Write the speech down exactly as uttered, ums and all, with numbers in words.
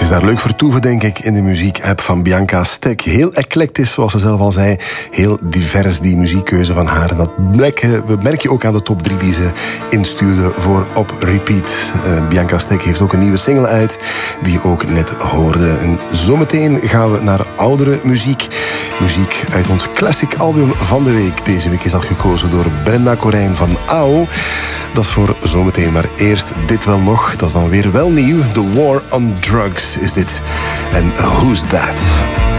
daar leuk vertoeven, denk ik, in de muziek-app van Bianca Stek. Heel eclectisch, zoals ze zelf al zei. Heel divers, die muziekkeuze van haar. En dat merk je ook aan de top drie die ze instuurde voor Op Repeat. Uh, Bianca Stek heeft ook een nieuwe single uit, die je ook net hoorde. En zometeen gaan we naar oudere muziek. Muziek uit ons classic album van de week. Deze week is dat gekozen door Brenda Corijn van A O. Dat is voor zometeen, maar eerst dit wel nog. Dat is dan weer wel nieuw. The War on Drugs is dit. En Who's That?